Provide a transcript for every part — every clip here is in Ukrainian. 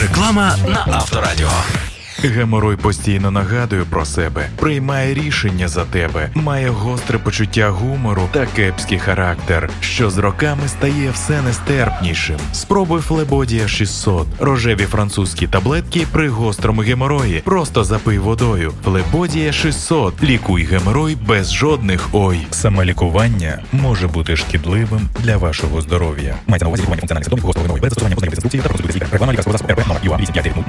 Реклама на Авторадіо. Геморой постійно нагадує про себе, приймає рішення за тебе, має гостре почуття гумору та кепський характер, що з роками стає все нестерпнішим. Спробуй Флебодія 600. Рожеві французькі таблетки при гострому геморої. Просто запий водою. Флебодія 600. Лікуй геморой без жодних «ой». Самолікування може бути шкідливим для вашого здоров'я. Мається на увазі лікування функціональних симптомів гострого геморою без застосування позначених інструкцій та процедури лікаря. Реклама лікарського засобу РП номер ЮА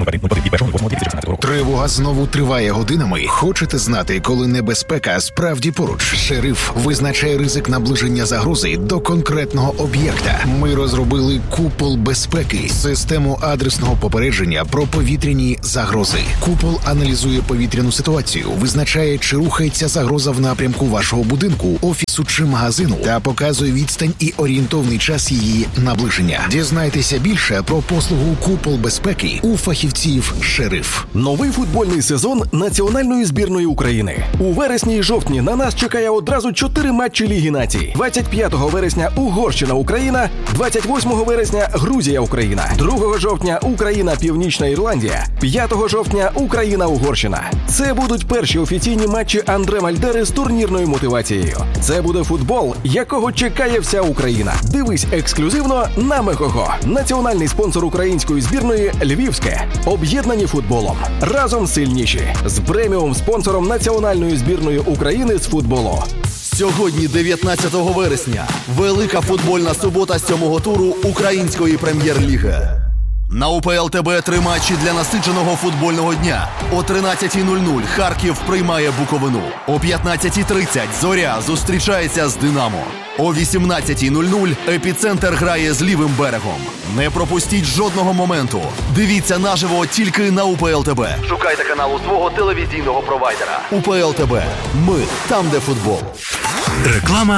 8500101 року. Тривога знову триває годинами. Хочете знати, коли небезпека справді поруч? Шериф визначає ризик наближення загрози до конкретного об'єкта. Ми розробили купол безпеки, систему адресного попередження про повітряні загрози. Купол аналізує повітряну ситуацію, визначає, чи рухається загроза в напрямку вашого будинку, офісу чи магазину, та показує відстань і орієнтовний час її наближення. Дізнайтеся більше про послугу купол безпеки у фахівців «Шериф». Новий футбольний сезон національної збірної України. У вересні і жовтні на нас чекає одразу 4 матчі Ліги націй. 25 вересня Угорщина-Україна, 28 вересня Грузія-Україна, 2 жовтня Україна-Північна Ірландія, 5 жовтня Україна-Угорщина. Це будуть перші офіційні матчі Андре Мальдери з турнірною мотивацією. Це буде футбол, якого чекає вся Україна. Дивись ексклюзивно на Мегого. Національний спонсор української збірної Львівське. Об'єднані футболом. Разом сильніші. З преміум-спонсором національної збірної України з футболу. Сьогодні, 19 вересня, велика футбольна субота 7-го туру Української прем'єр-ліги. На УПЛ ТБ 3 матчі для насиченого футбольного дня. О 13:00 Харків приймає Буковину. О 15:30 Зоря зустрічається з Динамо. О 18:00 Епіцентр грає з Лівим берегом. Не пропустіть жодного моменту. Дивіться наживо тільки на УПЛ ТБ. Шукайте канал у свого телевізійного провайдера. УПЛ ТБ. Ми там, де футбол. Реклама